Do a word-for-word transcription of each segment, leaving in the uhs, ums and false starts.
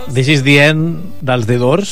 This is the End dels The Doors,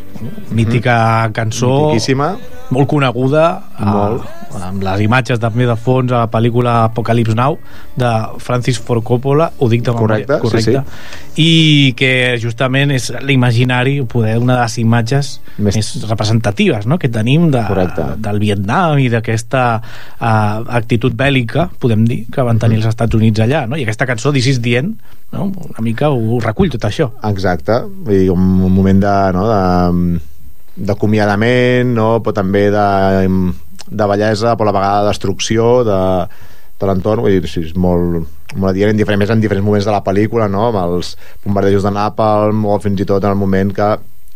mítica mm. cançó, mitiquíssima, molt coneguda, molt. A, amb les imatges també de fons a la pel·lícula Apocalypse Now de Francis Ford Coppola, ho dic de memòria, correcte, correcte. Sí, sí. I que justament és l'imaginari, poder una de les imatges més, més representatives, no?, que tenim de, del Vietnam i d'aquesta uh, actitud bèl·lica, podem dir, que van tenir mm. els Estats Units allà, no? I aquesta cançó This is the End, no?, una mica ho, ho recull tot això. Exacte, i un, un moment de, no, de d'acomiadament, no? Però també de, de bellesa, però a la vegada de destrucció de, de l'entorn. Vull dir, sí, és molt, molt adient, en diferents, més en diferents moments de la pel·lícula, no? Amb els bombardejos de Napalm, o fins i tot en el moment que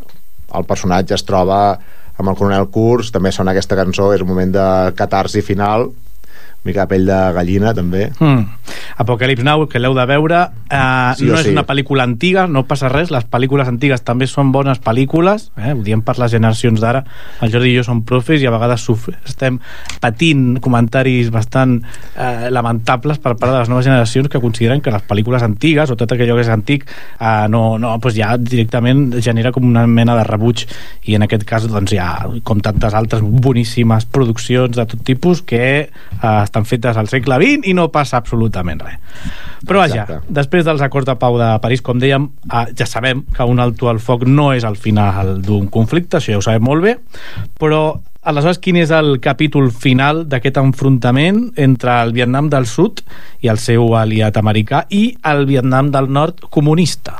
el personatge es troba amb el coronel Kurtz, també sona aquesta cançó, és un moment de catarsi final, mica de pell de gallina també. mm. Apocalypse Now, que l'heu de veure, eh, sí no és sí. una pel·lícula antiga, no passa res, les pel·lícules antigues també són bones pel·lícules, eh? Ho diem per les generacions d'ara. El Jordi i jo som profes i a vegades sufre, estem patint comentaris bastant eh, lamentables per part de les noves generacions que consideren que les pel·lícules antigues o tot allò que és antic eh, no, no, doncs ja directament genera com una mena de rebuig, i en aquest cas doncs hi ha, com tantes altres boníssimes produccions de tot tipus que eh, estan fetes al segle vint i no passa absolutament res. Però vaja, exacte, després dels acords de pau de París, com dèiem, eh, ja sabem que un alto al foc no és el final d'un conflicte, això ja ho sabem molt bé, però aleshores quin és el capítol final d'aquest enfrontament entre el Vietnam del Sud i el seu aliat americà i el Vietnam del Nord comunista?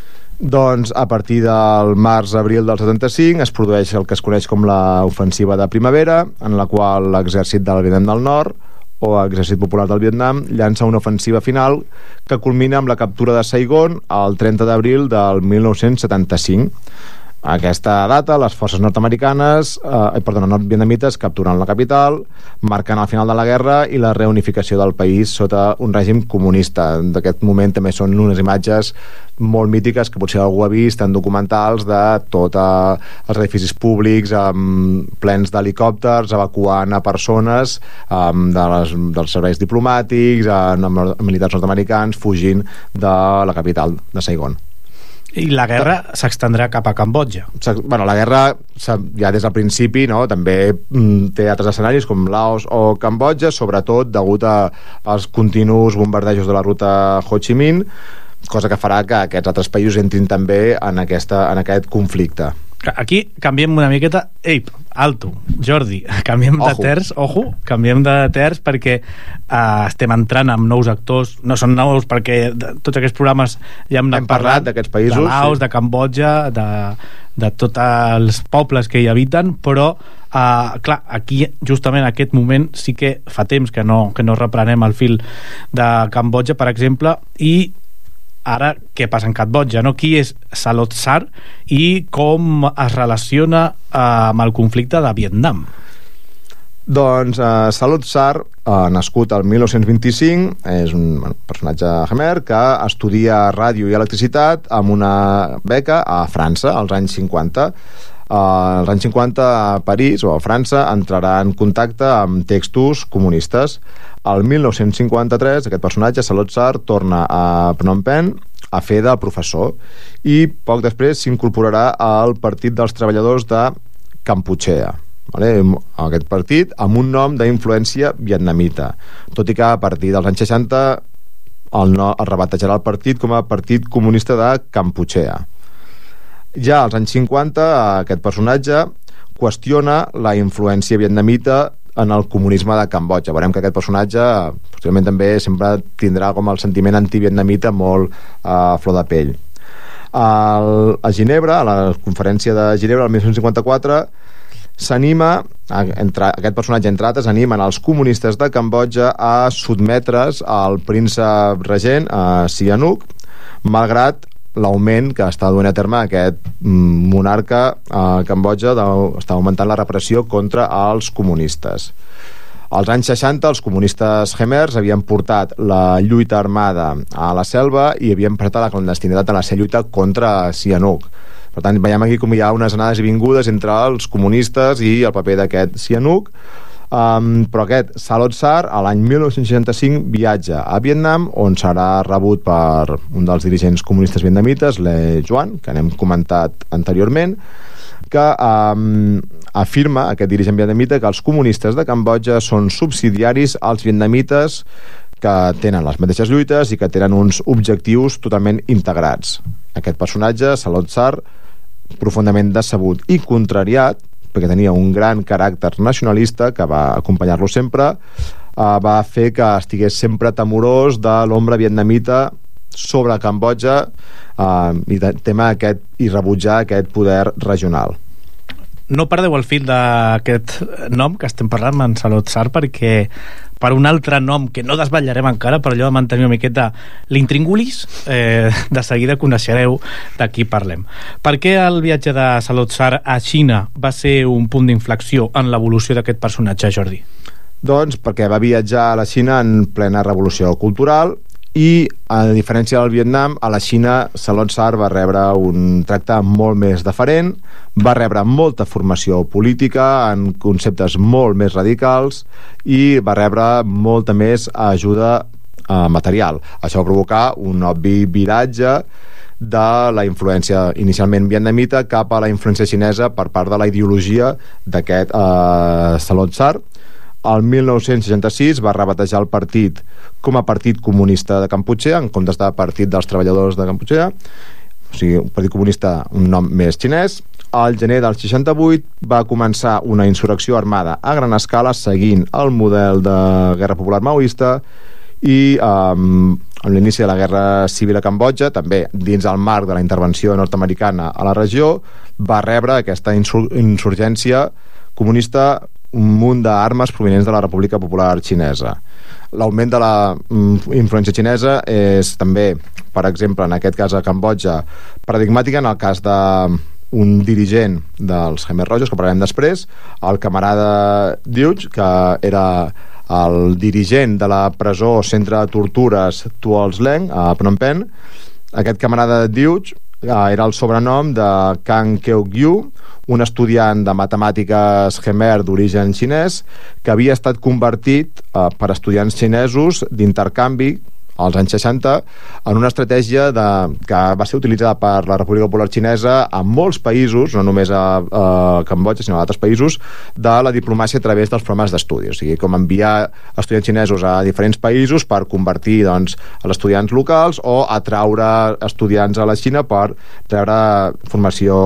Doncs a partir del març-abril del setanta-cinc es produeix el que es coneix com l'ofensiva de primavera, en la qual l'exèrcit del Vietnam del Nord o Exèrcit Popular del Vietnam llança una ofensiva final que culmina amb la captura de Saigon el trenta d'abril del mil nou-cents setanta-cinc. A aquesta data, les forces nord-americanes, eh, perdona, nord-vietnamites capturen la capital, marcant el final de la guerra i la reunificació del país sota un règim comunista. D'aquest moment també són unes imatges molt mítiques que potser algú ha vist en documentals de tots els edificis públics amb plens d'helicòpters evacuant a persones um, de les, dels serveis diplomàtics, amb, amb militars nord-americans fugint de la capital de Saigon. I la guerra s'extendrà cap a Cambodja. Bueno, la guerra ja des del principi, no, també té altres escenaris com Laos o Cambodja, sobretot degut a, als continus bombardejos de la ruta Ho Chi Minh, cosa que farà que aquests altres països entrin també en, aquesta, en aquest conflicte. Aquí canviem una miqueta. Ei, alto, Jordi, canviem de terç, ojo, canviem de terç perquè uh, estem entrant amb nous actors, no són nous perquè de, tots aquests programes ja hem, hem parlat d'aquests països, de Laos, sí, de Cambodja, de, de tots els pobles que hi habiten, però uh, clar, aquí justament en aquest moment sí que fa temps que no, que no reprenem el fil de Cambodja, per exemple, i ara, què passa en Cambodja, no? Qui és Salot Sar i com es relaciona eh, amb el conflicte de Vietnam? Doncs eh, Salot Sar, eh, nascut el mil nou-cents vint-i-cinc, és un bueno, personatge Khmer que estudia ràdio i electricitat amb una beca a França als anys cinquanta. Uh, als anys cinquanta a París o a França entrarà en contacte amb textos comunistes. El mil nou-cents cinquanta-tres aquest personatge, Salot Sar, torna a Phnom Penh a fer de professor i poc després s'incorporarà al Partit dels Treballadors de Kampuchea, vale? Aquest partit amb un nom d'influència vietnamita, tot i que a partir dels anys seixanta el, no, el rebatejarà el partit com a Partit Comunista de Kampuchea. Ja als anys cinquanta aquest personatge qüestiona la influència vietnamita en el comunisme de Cambodja. Veurem que aquest personatge posteriorment també sempre tindrà com el sentiment antivietnamita molt a flor de pell. El, a Ginebra, a la conferència de Ginebra el mil nou-cents cinquanta-quatre, s'anima, entre, aquest personatge entre altres, anima els comunistes de Cambodja a sotmetre's al príncep regent, a Sihanouk, malgrat l'augment que està duent a terme aquest monarca a Cambodja, està augmentant la repressió contra els comunistes. Als anys seixanta els comunistes khmers havien portat la lluita armada a la selva i havien portat la clandestinitat en la seva lluita contra Sihanouk. Per tant, veiem aquí com hi ha unes anades i vingudes entre els comunistes i el paper d'aquest Sihanouk. Um, però aquest Salot Sar, a l'any mil nou-cents seixanta-cinc, viatja a Vietnam, on serà rebut per un dels dirigents comunistes vietnamites, Le Duan, que n'hem comentat anteriorment, que um, afirma, aquest dirigent vietnamita, que els comunistes de Cambodja són subsidiaris als vietnamites, que tenen les mateixes lluites i que tenen uns objectius totalment integrats. Aquest personatge, Salot Sar, profundament decebut i contrariat, perquè tenia un gran caràcter nacionalista que va acompanyar-lo sempre, eh, va fer que estigués sempre temorós de l'ombra vietnamita sobre Cambodja eh, i tema aquest, i rebutjar aquest poder regional. No perdeu el fil d'aquest nom que estem parlant, en Salot Sar, perquè per un altre nom que no desvetllarem encara, però allò de mantenir una miqueta l'intríngulis, eh, de seguida coneixereu de qui parlem. Per què el viatge de Salot Sar a Xina va ser un punt d'inflexió en l'evolució d'aquest personatge, Jordi? Doncs perquè va viatjar a la Xina en plena revolució cultural i, a diferència del Vietnam, a la Xina Salot Sar va rebre un tracte molt més deferent, va rebre molta formació política en conceptes molt més radicals i va rebre molta més ajuda eh, material. Això va provocar un obvi viratge de la influència inicialment vietnamita cap a la influència xinesa per part de la ideologia d'aquest eh, Salot Sar. El mil nou-cents seixanta-sis va rebatejar el partit com a Partit Comunista de Kampuchea en comptes de Partit dels Treballadors de Kampuchea, o sigui, un partit comunista, un nom més xinès. Al gener del seixanta-vuit va començar una insurrecció armada a gran escala seguint el model de guerra popular maoista i um, amb l'inici de la guerra civil a Cambodja, també dins el marc de la intervenció nord-americana a la regió, va rebre aquesta insur insurgència comunista un munt d'armes provenents de la República Popular Xinesa. L'augment de la mm, influència xinesa és també, per exemple, en aquest cas a Cambodja, paradigmàtica en el cas de un dirigent dels Khmer Rojos, que parlarem després, el camarada Diuch, que era el dirigent de la presó centre de tortures Tuol Sleng a Phnom Penh. Aquest camarada Diuch era el sobrenom de Kang Keuk-yu, un estudiant de matemàtiques Khmer d'origen xinès que havia estat convertit eh, per estudiants xinesos d'intercanvi als anys seixanta en una estratègia de, que va ser utilitzada per la República Popular Xinesa a molts països, no només a, a Cambodja sinó a altres països, de la diplomàcia a través dels programes d'estudi, o sigui, com enviar estudiants xinesos a diferents països per convertir doncs, els estudiants locals o atraure estudiants a la Xina per rebre formació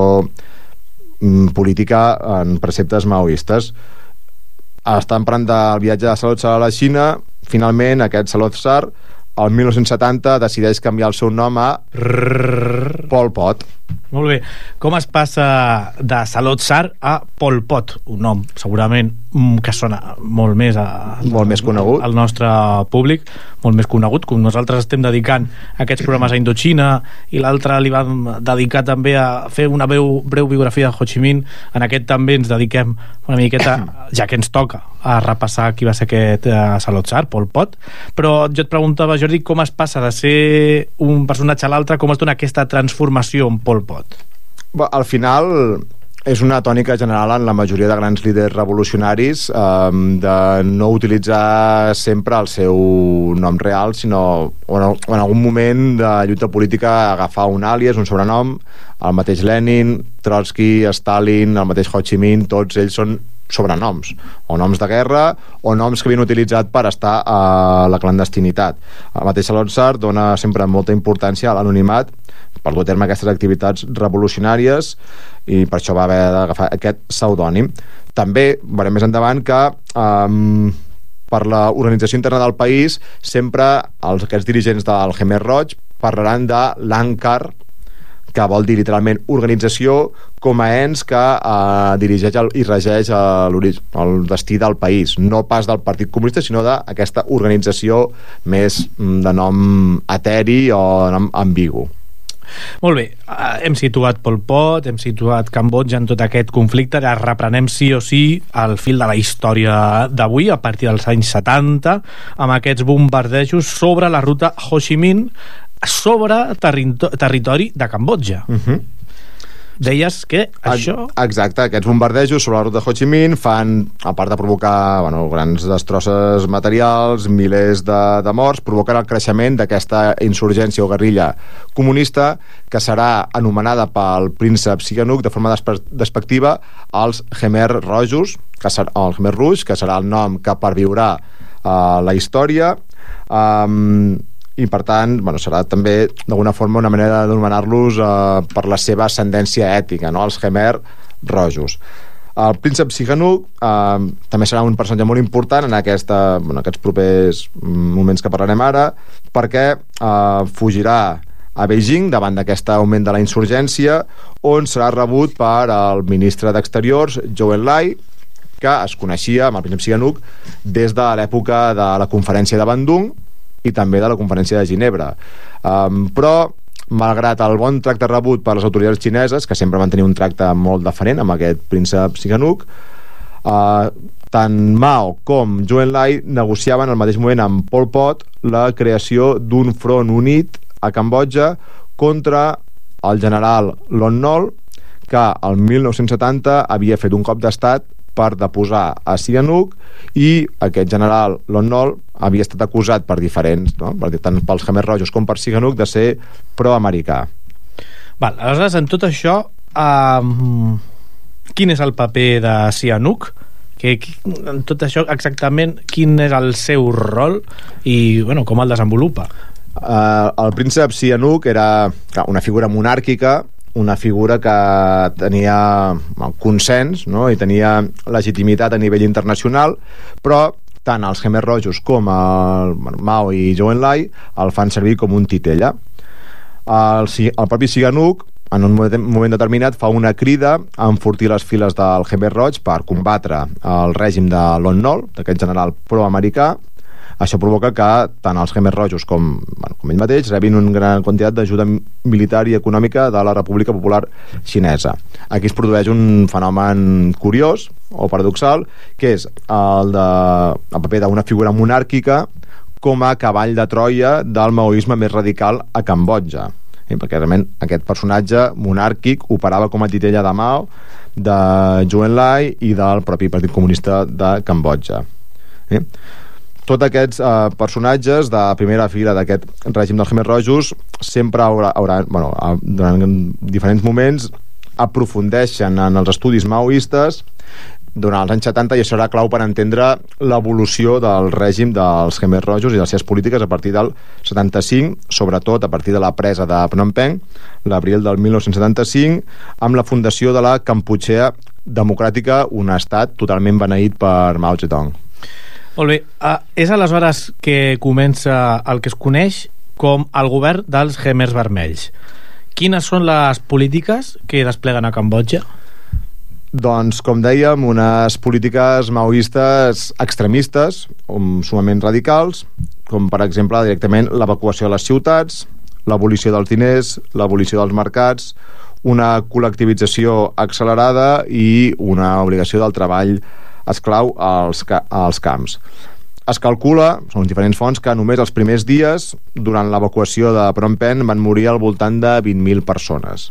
política en preceptes maoistes. Estan parlant del viatge de Salot Sar a la Xina. Finalment aquest Salot Sar el mil nou-cents setanta decideix canviar el seu nom a Pol Pot. Molt bé. Com es passa de Salot Sar a Pol Pot? Un nom segurament que sona molt més a, molt més conegut al nostre públic, molt més conegut, com nosaltres estem dedicant aquests programes a Indochina i l'altre li vam dedicar també a fer una breu, breu biografia de Ho Chi Minh. En aquest també ens dediquem una miqueta, ja que ens toca, a repassar qui va ser aquest uh, Salot Sar, Pol Pot. Però jo et preguntava, Jordi, com es passa de ser un personatge a l'altre, com es dona aquesta transformació en Pol Pot? Bé, al final és una tònica general en la majoria de grans líders revolucionaris eh, de no utilitzar sempre el seu nom real, sinó o en, o en algun moment de lluita política agafar un àlies, un sobrenom. El mateix Lenin, Trotsky, Stalin, el mateix Ho Chi Minh, tots ells són sobrenoms, o noms de guerra o noms que havien utilitzat per estar a la clandestinitat. El mateix Salot Sar dona sempre molta importància a l'anonimat per dur a terme aquestes activitats revolucionàries i per això va haver d'agafar aquest pseudònim. També veurem més endavant que um, per l'organització interna del país sempre els, aquests dirigents del Khmer Roig parlaran de l'Ankar, que vol dir literalment organització, com a ens que eh, dirigeix el, i regeix el, el destí del país, no pas del Partit Comunista, sinó d'aquesta organització més de nom eteri o de nom ambigu. Molt bé, hem situat Pol Pot, hem situat Cambodja en tot aquest conflicte. Ara reprenem sí o sí el fil de la història d'avui, a partir dels anys setanta, amb aquests bombardejos sobre la ruta Ho Chi Minh, sobre terri territori de Cambodja. Uh-huh. deies que això... Exacte, aquests bombardejos sobre la ruta de Ho Chi Minh fan, a part de provocar bueno, grans destrosses materials, milers de, de morts, provoquen el creixement d'aquesta insurgència o guerrilla comunista que serà anomenada pel príncep Sihanouk de forma despe despectiva els Khmer Rojos, que serà, el Khmer Rouge, que serà el nom que perviurà uh, la història, um, i per tant bueno, serà també d'alguna forma una manera d'anomenar-los eh, per la seva ascendència ètica, no? Els Khmer Rojos. El príncep Sihanouk eh, també serà un personatge molt important en aquesta, bueno, aquests propers moments que parlarem ara, perquè eh, fugirà a Beijing davant d'aquest augment de la insurgència, on serà rebut per el ministre d'Exteriors Zhou Enlai, que es coneixia amb el príncep Sihanouk des de l'època de la conferència de Bandung i també de la conferència de Ginebra. Um, però, malgrat el bon tracte rebut per les autoritats xineses, que sempre van tenir un tracte molt diferent amb aquest príncep Sihanouk, uh, tant Mao com Zhou Enlai negociaven al mateix moment amb Pol Pot la creació d'un front unit a Cambodja contra el general Lon Nol, que el mil nou-cents setanta havia fet un cop d'estat per deposar a Sihanouk, i aquest general Lon Nol havia estat acusat per diferents, no? tant pels Khmer Rojos com per Sihanouk, de ser proamericà. Val, aleshores, en tot això, uh, quin és el paper de Sihanouk? Que, en tot això, exactament, quin és el seu rol i bueno, com el desenvolupa? Uh, el príncep Sihanouk era clar, una figura monàrquica, una figura que tenia consens, no? I tenia legitimitat a nivell internacional, però tant els Khmer Rojos com el Mao i Zhou Enlai el fan servir com un titella. El, el propi Sihanouk en un moment determinat fa una crida a enfortir les files del Khmer Roj per combatre el règim de Lon Nol, d'aquest general proamericà. Això provoca que tant els Khmer Rojos com, bueno, com ell mateix rebin una gran quantitat d'ajuda militar i econòmica de la República Popular Xinesa. Aquí es produeix un fenomen curiós o paradoxal, que és el, de, el paper d'una figura monàrquica com a cavall de Troia del maoisme més radical a Cambodja. Eh, perquè realment aquest personatge monàrquic operava com a titella de Mao, de Zhou Enlai i del propi Partit Comunista de Cambodja. Eh? Tots aquests eh, personatges de primera fila d'aquest règim dels Khmer Rojos sempre haurà, haurà, bueno, durant diferents moments aprofundeixen en els estudis maoistes durant els anys setanta, i això serà clau per entendre l'evolució del règim dels Khmer Rojos i de les seves polítiques a partir del setanta-cinc, sobretot a partir de la presa de Phnom Penh l'abril del mil nou-cents setanta-cinc, amb la fundació de la Kampuchea Democràtica, un estat totalment beneït per Mao Zedong. Molt bé, uh, és aleshores que comença el que es coneix com el govern dels Khmers Vermells. Quines són les polítiques que despleguen a Cambodja? Doncs, com dèiem, unes polítiques maoistes extremistes, sumament radicals, com per exemple directament l'evacuació de les ciutats, l'abolició dels diners, l'abolició dels mercats, una col·lectivització accelerada i una obligació del treball esclau als, ca als camps. Es calcula, són diferents fonts, que només els primers dies, durant l'evacuació de Phnom Penh, van morir al voltant de vint mil persones.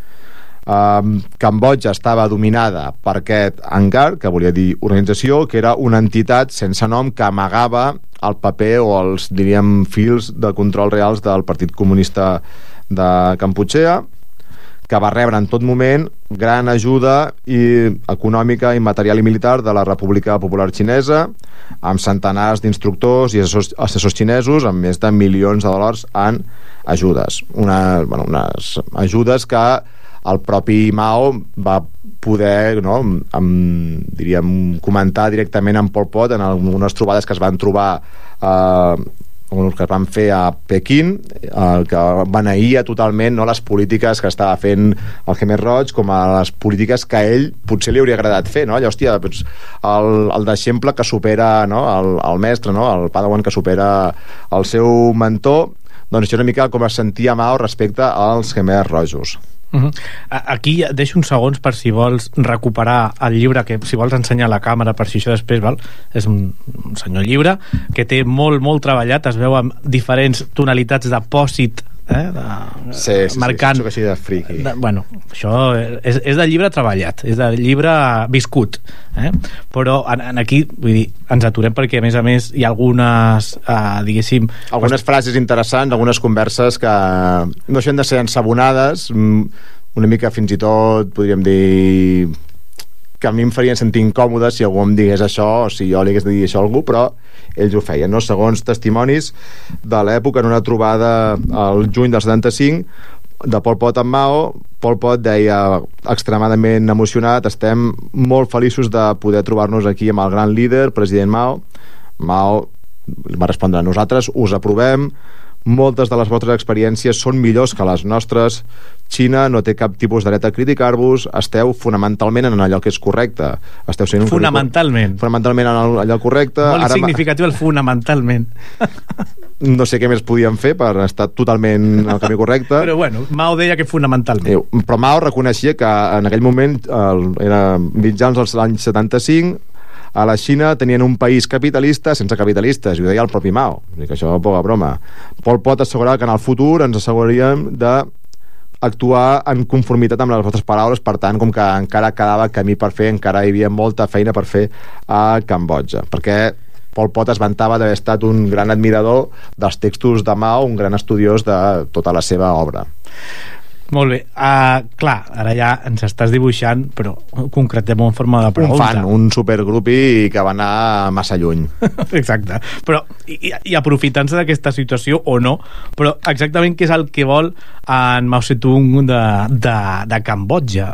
Um, Cambodja estava dominada per aquest ANCAR, que volia dir organització, que era una entitat sense nom que amagava el paper o els, diríem, fils de control reals del Partit Comunista de Kampuchea, que va rebre en tot moment gran ajuda i econòmica i material i militar de la República Popular Xinesa, amb centenars d'instructors i assessors, assessors xinesos, amb més de milions de dòlars en ajudes. Una, bueno, unes ajudes que el propi Mao va poder, no, amb, diríem, comentar directament amb Pol Pot en algunes trobades que es van trobar eh, que es van fer a Pequín, eh, que beneïa totalment, no, les polítiques que estava fent el Khmer Rouge com a les polítiques que a ell potser li hauria agradat fer, no? Allò, hòstia, doncs, el, el deixemple que supera, no, el, el mestre, no, el padawan que supera el seu mentor, doncs això és una mica com es sentia Mao respecte als Khmer Rojos. Uh-huh. Aquí deixo uns segons per si vols recuperar el llibre, que si vols ensenyar a la càmera per si això després, val? És un, un senyor llibre que té molt, molt treballat, es veu amb diferents tonalitats de pòsit eh? De, sí, sí, marcant, sí, això que sigui de friqui. De, bueno, això és, és del llibre treballat, és del llibre viscut, eh? Però en, en aquí, vull dir, ens aturem perquè a més a més hi ha algunes, eh, diguéssim... Algunes pues... frases interessants, algunes converses que no deixen de ser ensabonades, una mica fins i tot, podríem dir, que a mi em farien sentir incòmode si algú em digués això o si jo li hagués de dir això a algú, però ells ho feien, no? Segons testimonis de l'època, en una trobada al juny del setanta-cinc de Pol Pot amb Mao, Pol Pot deia extremadament emocionat: estem molt feliços de poder trobar-nos aquí amb el gran líder, president Mao. Mao va respondre: nosaltres us aprovem, moltes de les vostres experiències són millors que les nostres, Xina no té cap tipus de dret a criticar-vos, esteu fonamentalment en allò que és correcte. Esteu sent un fonamentalment. Fonamentalment en allò correcte. Molt Ara significatiu el fonamentalment. No sé què més podíem fer per estar totalment al camí correcte. Però bueno, Mao deia que fonamentalment. Però Mao reconeixia que en aquell moment, el, era mitjans dels anys setanta-cinc, a la Xina tenien un país capitalista sense capitalistes, i ho deia el propi Mao. Vull dir que això és poca broma. Pol Pot assegurava que en el futur ens asseguraríem d'actuar en conformitat amb les vostres paraules, per tant, com que encara quedava camí per fer, encara hi havia molta feina per fer a Cambodja, perquè Pol Pot es vantava d'haver estat un gran admirador dels textos de Mao, un gran estudiós de tota la seva obra. Molt bé, uh, clar, ara ja ens estàs dibuixant, però concretem-ho en forma de pregunta. Un fan, un supergrupi que va anar massa lluny. Exacte, però i, i aprofitant-se d'aquesta situació o no, però exactament què és el que vol en Mao Zedong de, de, de Cambodja?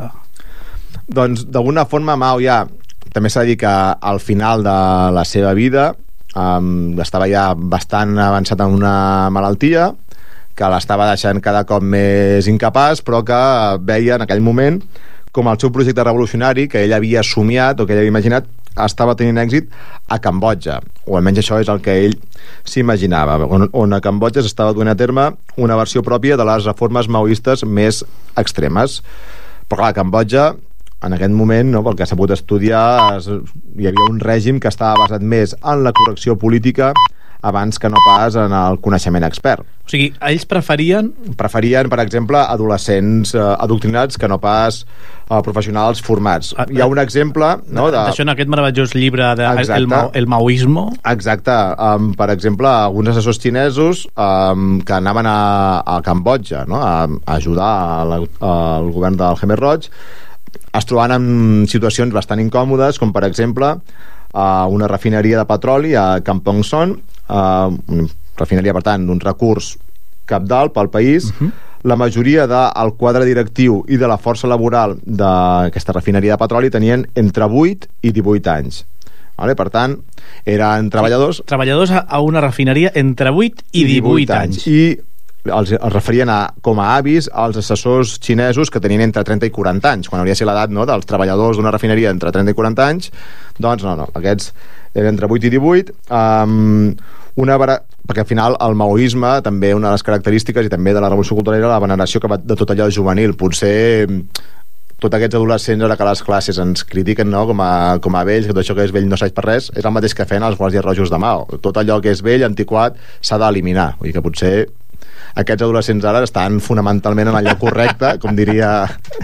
Doncs d'alguna forma Mao ja també s'ha de dir que al final de la seva vida um, estava ja bastant avançat en una malaltia que l'estava deixant cada cop més incapaç, però que veia en aquell moment com el seu projecte revolucionari que ell havia somiat o que ell havia imaginat estava tenint èxit a Cambodja, o almenys això és el que ell s'imaginava, on, on a Cambodja s'estava duent a terme una versió pròpia de les reformes maoistes més extremes. Però clar, a Cambodja en aquest moment, no, pel que s'ha pogut estudiar, hi havia un règim que estava basat més en la correcció política abans que no pas en el coneixement expert. O sigui, ells preferien... Preferien, per exemple, adolescents eh, adoctrinats que no pas eh, professionals formats. Ah, Hi ha un exemple... No, de... D'això en aquest meravellós llibre de el, Mao, el Maoismo. Exacte. Um, per exemple, alguns assessors xinesos um, que anaven a, a Cambodja, no, a, a ajudar a la, al govern del Khmer Rouge, es trobaven en situacions bastant incòmodes, com per exemple a una refineria de petroli a Kampong Son, uh, una refineria, per tant, d'un recurs cabdal pel país. Uh-huh. La majoria del quadre directiu i de la força laboral d'aquesta refineria de petroli tenien entre vuit i divuit anys. Vale? Per tant, eren treballadors... Treballadors a una refineria entre vuit i divuit anys. I els, els referien a, com a avis als assessors xinesos que tenien entre trenta i quaranta anys, quan hauria de ser l'edat, no, dels treballadors d'una refineria entre trenta i quaranta anys. Doncs no, no, aquests eren entre vuit i divuit. Um, una vera... perquè al final el maoisme també una de les característiques i també de la revolució cultural era la veneració que va de tot allò juvenil. Potser tots aquests adolescents ara que les classes ens critiquen, no, com, a, com a vells, que tot això que és vell no serveix per res, és el mateix que feien els guàrdies rojos de Mao. Tot allò que és vell, antiquat, s'ha d'eliminar. Vull dir que potser aquests adolescents ara estan fonamentalment en allò correcte, com diria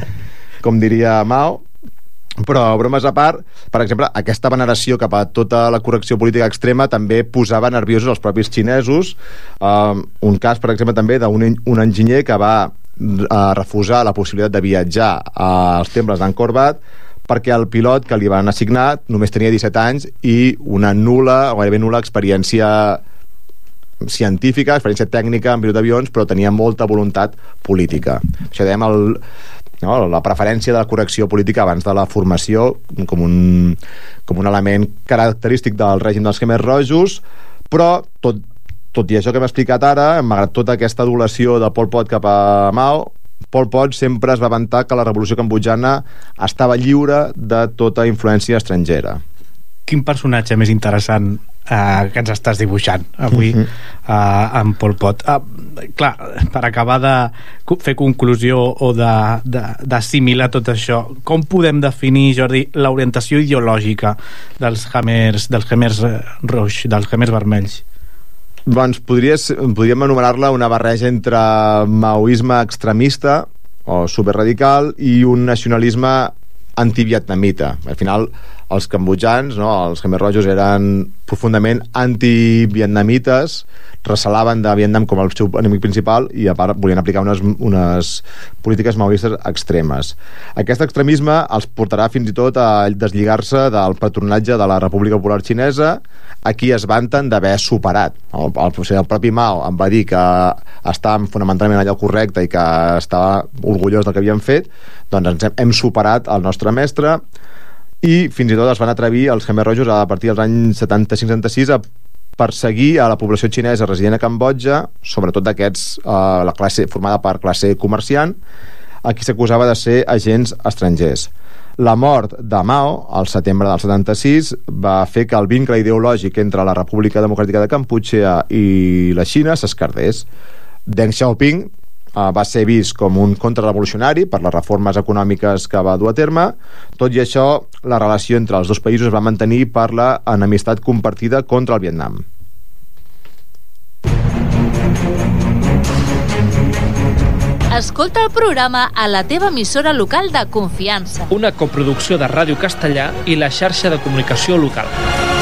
com diria Mao. Però, bromes a part, per exemple, aquesta veneració cap a tota la correcció política extrema també posava nerviosos els propis xinesos. Um, un cas, per exemple, també d'un un enginyer que va uh, refusar la possibilitat de viatjar als temples d'Angkor Wat perquè el pilot que li van assignar només tenia disset anys i una nul·la, o gairebé nul·la experiència científica, experiència tècnica en pilot d'avions, però tenia molta voluntat política. Això dèiem el, no, la preferència de la correcció política abans de la formació com un, com un element característic del règim dels Khmer Rojos. Però tot, tot i això que hem explicat ara, malgrat tota aquesta adulació de Pol Pot cap a Mao, Pol Pot sempre es va vantar que la revolució cambodjana estava lliure de tota influència estrangera. Quin personatge més interessant eh, que ens estàs dibuixant avui uh-huh. eh, amb Pol Pot? Eh, clar, per acabar de fer conclusió o d'assimilar tot això, com podem definir, Jordi, l'orientació ideològica dels Khmers, dels Khmers Rouge, dels Khmers vermells? Doncs podries, podríem anomenar-la una barreja entre maoisme extremista o superradical i un nacionalisme antivietnamita. Al final, els cambodjans, no, els Khmer Rojos, eren profundament antivietnamites, recelaven de Vietnam com el seu enemic principal i a part volien aplicar unes, unes polítiques maoistes extremes. Aquest extremisme els portarà fins i tot a deslligar-se del patronatge de la República Popular Xinesa, a qui es vanten d'haver superat. El, el, el propi Mao em va dir que estàvem fonamentalment allò correcte i que estava orgullós del que havien fet, doncs ens hem, hem superat el nostre mestre, i fins i tot es van atrevir els Khmer Rojos a partir dels anys setanta-cinc setanta-sis a perseguir a la població xinesa resident a Cambodja, sobretot d'aquests, eh, la classe formada per classe comerciant, a qui s'acusava de ser agents estrangers. La mort de Mao, al setembre del setanta-sis, va fer que el vincle ideològic entre la República Democràtica de Cambodja i la Xina s'escardés. Deng Xiaoping uh, va ser vist com un contrarrevolucionari per les reformes econòmiques que va dur a terme. Tot i això, la relació entre els dos països es va mantenir per la enemistat compartida contra el Vietnam. Escolta el programa a la teva emissora local de confiança. Una coproducció de Ràdio Castellà i la xarxa de comunicació local.